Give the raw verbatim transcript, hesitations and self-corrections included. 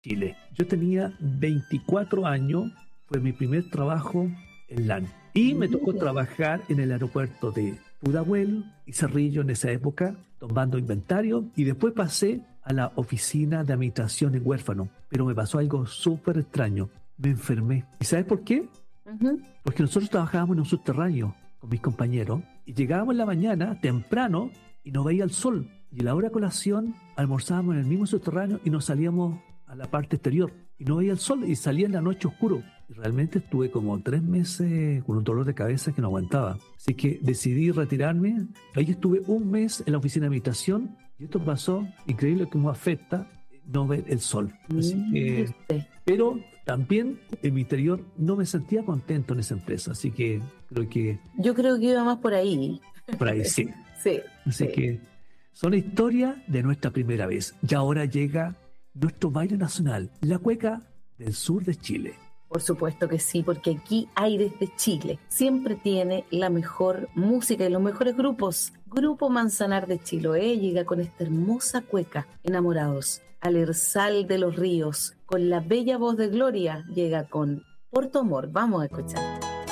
Chile. Yo tenía veinticuatro años, fue mi primer trabajo en LAN. Y me tocó trabajar en el aeropuerto de Pudahuel y Cerrillo en esa época, tomando inventario, y después pasé a la oficina de administración en huérfano. Pero me pasó algo súper extraño. Me enfermé. ¿Y sabes por qué? Uh-huh. Porque nosotros trabajábamos en un subterráneo con mis compañeros y llegábamos en la mañana temprano y no veía el sol. Y a la hora de colación almorzábamos en el mismo subterráneo y nos salíamos a la parte exterior y no veía el sol y salía en la noche oscuro. Y realmente estuve como tres meses con un dolor de cabeza que no aguantaba. Así que decidí retirarme. Ahí estuve un mes en la oficina de habitación y esto pasó, increíble cómo afecta no ver el sol. Así que, pero también en mi interior no me sentía contento en esa empresa. Así que creo que... Yo creo que iba más por ahí. Por ahí, sí. Sí. Así sí. que son historias de nuestra primera vez. Y ahora llega nuestro baile nacional, la cueca del sur de Chile. Por supuesto que sí, porque aquí Aires de Chile siempre tiene la mejor música y los mejores grupos. Grupo Manzanar de Chiloé llega con esta hermosa cueca, Enamorados. Alersal de los Ríos, con la bella voz de Gloria, llega con Por tu amor. Vamos a escuchar.